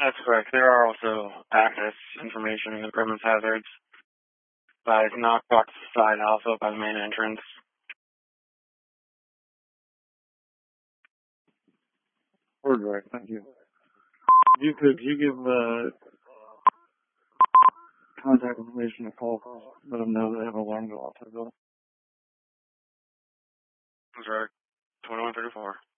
That's correct. There are also access information and equipment hazards by Knockbox side alpha by the main entrance. Word right, thank you. You give contact information to call, let them know they have an alarm go off. That's right. 2134.